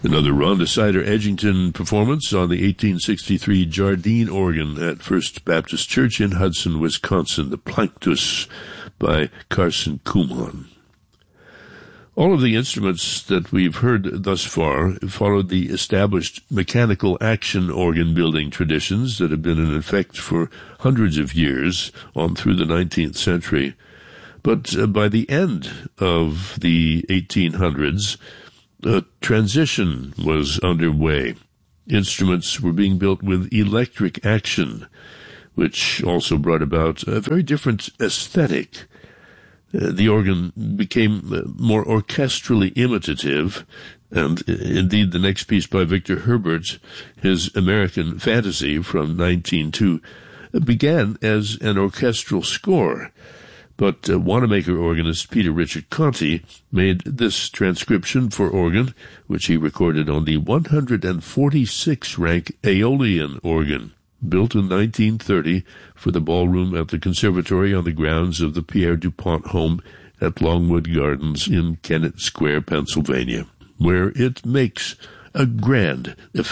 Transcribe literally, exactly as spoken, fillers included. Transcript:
Another Ron DeSider-Edgington performance on the eighteen sixty-three Jardine organ at First Baptist Church in Hudson, Wisconsin, the Planctus by Carson Kumon. All of the instruments that we've heard thus far followed the established mechanical action organ building traditions that have been in effect for hundreds of years on through the nineteenth century. But uh, by the end of the eighteen hundreds, a transition was underway. Instruments were being built with electric action, which also brought about a very different aesthetic. Uh, the organ became uh, more orchestrally imitative, and uh, indeed the next piece by Victor Herbert, his American Fantasy from nineteen oh two, uh, began as an orchestral score. But uh, Wanamaker organist Peter Richard Conti made this transcription for organ, which he recorded on the one hundred forty-six rank Aeolian organ, built in nineteen thirty for the ballroom at the Conservatory on the grounds of the Pierre DuPont home at Longwood Gardens in Kennett Square, Pennsylvania, where it makes a grand effect.